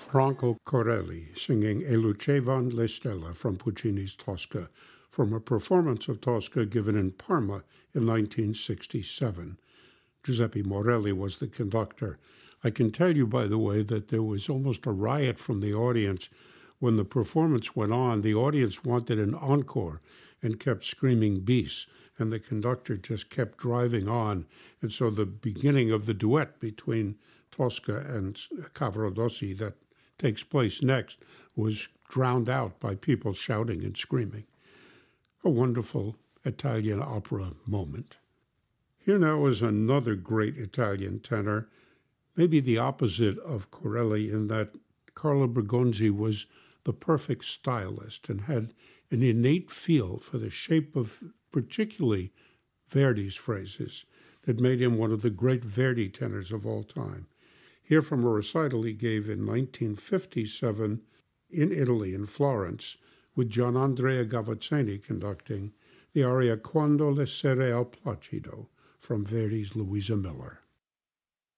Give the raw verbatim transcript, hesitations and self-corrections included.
Franco Corelli singing E lucevan le stelle from Puccini's Tosca, from a performance of Tosca given in Parma in nineteen sixty-seven. Giuseppe Morelli was the conductor. I can tell you, by the way, that there was almost a riot from the audience. When the performance went on, the audience wanted an encore and kept screaming bis, and the conductor just kept driving on. And so the beginning of the duet between Tosca and Cavaradossi that takes place next was drowned out by people shouting and screaming. A wonderful Italian opera moment. Here now is another great Italian tenor, maybe the opposite of Corelli in that Carlo Bergonzi was the perfect stylist and had an innate feel for the shape of particularly Verdi's phrases that made him one of the great Verdi tenors of all time. Here from a recital he gave in nineteen fifty-seven in Italy, in Florence, with Gianandrea Gavazzeni conducting the aria Quando le sere al placido from Verdi's Louisa Miller.